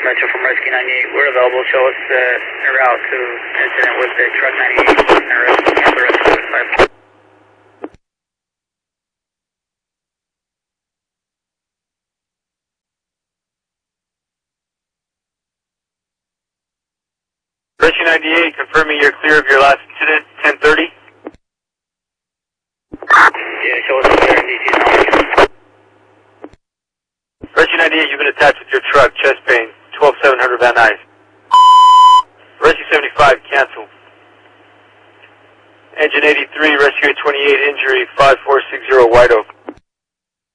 Metro from Rescue 98. We're available. Show us en route to incident with the truck 98 and the rest of the 5. Rescue 98, confirming you're clear of your last incident, 10:30. Yeah, show us clear in DC now. Rescue 98, you've been attached with your truck, chest pain, 12700 Van Nuys. Rescue 75, cancel. Engine 83, Rescue 28, injury, 5460 White Oak.